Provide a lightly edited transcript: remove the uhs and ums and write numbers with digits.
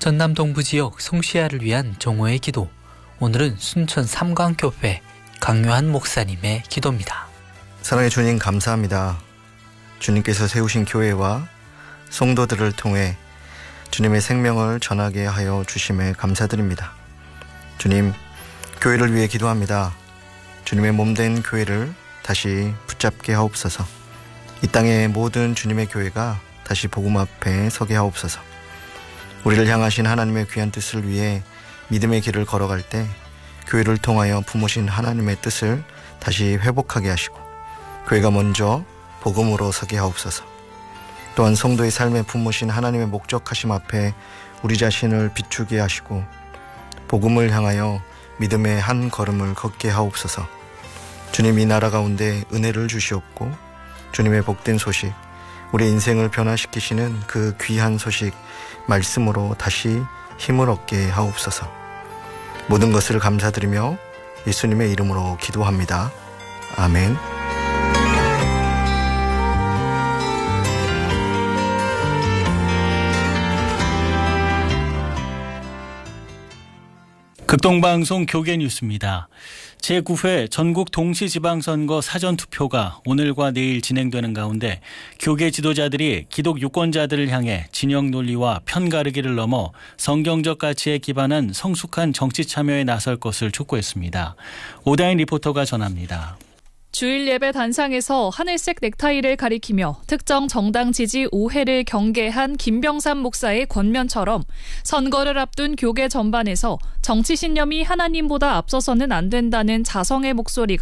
전남 동부 지역 송시아를 위한 정오의 기도. 오늘은 순천 삼광교회 강요한 목사님의 기도입니다. 사랑의 주님 감사합니다. 주님께서 세우신 교회와 성도들을 통해 주님의 생명을 전하게 하여 주심에 감사드립니다. 주님, 교회를 위해 기도합니다. 주님의 몸된 교회를 다시 붙잡게 하옵소서. 이 땅의 모든 주님의 교회가 다시 복음 앞에 서게 하옵소서. 우리를 향하신 하나님의 귀한 뜻을 위해 믿음의 길을 걸어갈 때 교회를 통하여 품으신 하나님의 뜻을 다시 회복하게 하시고 교회가 먼저 복음으로 서게 하옵소서. 또한 성도의 삶에 품으신 하나님의 목적하심 앞에 우리 자신을 비추게 하시고 복음을 향하여 믿음의 한 걸음을 걷게 하옵소서. 주님, 이 나라 가운데 은혜를 주시옵고 주님의 복된 소식, 우리 인생을 변화시키시는 그 귀한 소식 말씀으로 다시 힘을 얻게 하옵소서. 모든 것을 감사드리며 예수님의 이름으로 기도합니다. 아멘. 극동방송 교계뉴스입니다. 제9회 전국 동시지방선거 사전투표가 오늘과 내일 진행되는 가운데 교계 지도자들이 기독 유권자들을 향해 진영 논리와 편가르기를 넘어 성경적 가치에 기반한 성숙한 정치 참여에 나설 것을 촉구했습니다. 오다인 리포터가 전합니다. 주일 예배 단상에서 하늘색 넥타이를 가리키며 특정 정당 지지 오해를 경계한 김병삼 목사의 권면처럼 선거를 앞둔 교계 전반에서 정치 신념이 하나님보다 앞서서는 안 된다는 자성의 목소리가